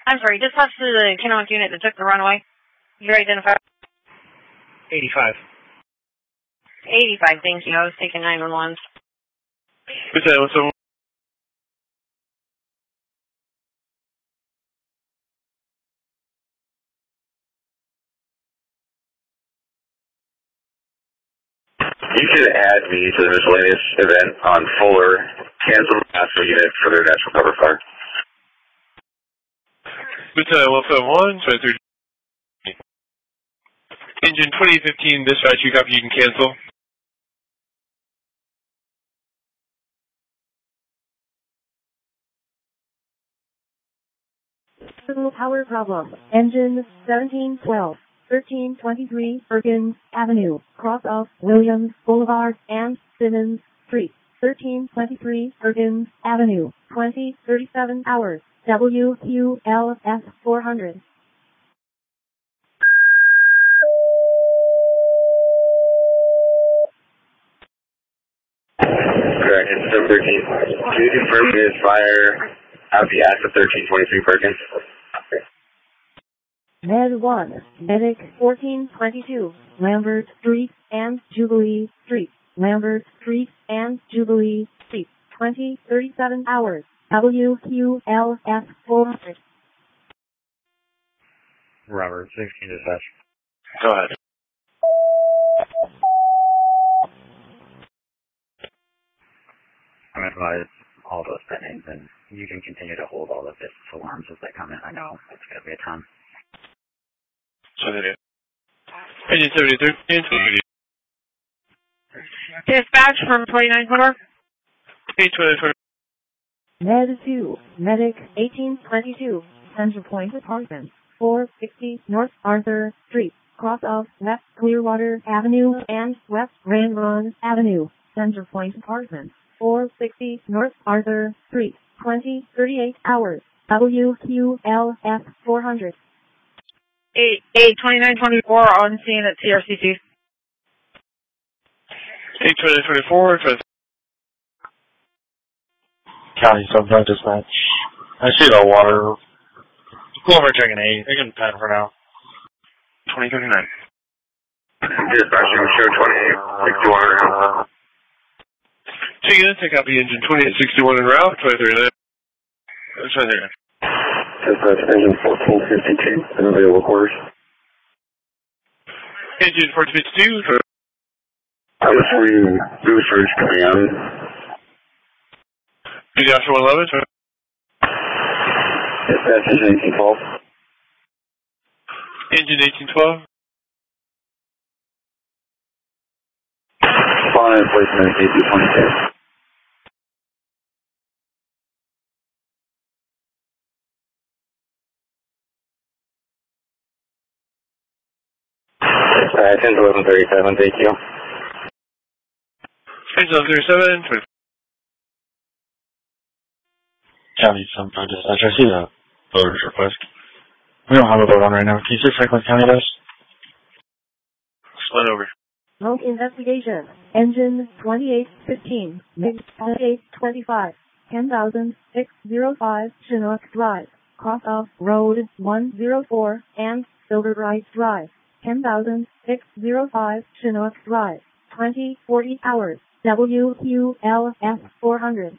I'm sorry, dispatch to the Kennewick unit that took the runaway. You identified? 85. 85, thank you. I was taking 911. What's that? You can add me to the miscellaneous event on Fuller. Cancel the national unit for their national cover fire. What's that? 151, 23. Engine 2015, dispatch, you copy, you can cancel. Power problem. Engine 1712, 1323 Perkins Avenue, cross of Williams Boulevard and Simmons Street. 1323 Perkins Avenue, 2037 hours. WQLF 400. Correct, it's 13. Can you confirm this fire out the active 1323 Perkins? Med 1, Medic 1422, Lambert Street and Jubilee Street. Lambert Street and Jubilee Street. 2037 hours. WQLF 400. Robert, 16 dispatch. Go ahead. I'm advised all those pendings, and you can continue to hold all of this alarms as they come in. I know it's going to be a ton. So they do. Engine 73, and 20. Dispatch from 2924. 820. Med 2, Medic 1822, Center Point Apartments, 460 North Arthur Street, cross of West Clearwater Avenue and West Ranron Avenue. Center Point Apartments, 460 North Arthur Street, 2038 hours. WQLF 400. 2924 on scene at CRCC. 82024. County Subject Dispatch. I see the water. Whoever taking 8, they can pen for now. 2039. Dispatch, you show 2861. Two units, I copy engine 2861 en route, 239. 239. Dispatch, engine 1452, unavailable quarters. Engine 1452. I'm assuming Goose Ridge coming on. Joshua 111. Dispatch, engine 1812. Engine 1812. Final placement, AP22. Engine 1137, thank you. Engine 1137. County Subject Dispatch. I see the voter's request. We don't have a vote on right now. Can you see Franklin County does? Split over. Smoke investigation. Engine 2815, MiG 2825, 10,605 Chinook Drive, cross off Road 104 and Silverbright Drive, 10,605 Chinook Drive, 2040 hours. WQLF 400.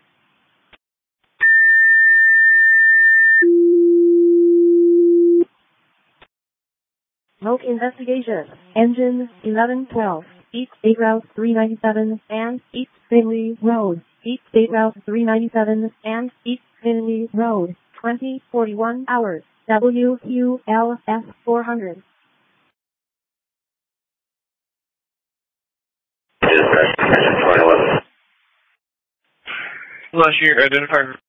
Smoke investigation. Engine 1112, East State Route 397 and East Finley Road. East State Route 397 and East Finley Road. 2041 hours. WQLF 400. Dispatch, engine 2011. Last year, identified